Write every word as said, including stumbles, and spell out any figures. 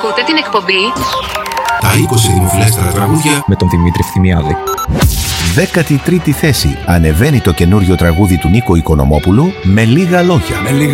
Ακούτε την εκπομπή Τα είκοσι δημοφιλέστερα τραγούδια με τον Δημήτρη Φθιμιάδη. Δέκατη τρίτη θέση ανεβαίνει το καινούριο τραγούδι του Νίκο Οικονομόπουλου, «Με λίγα λόγια».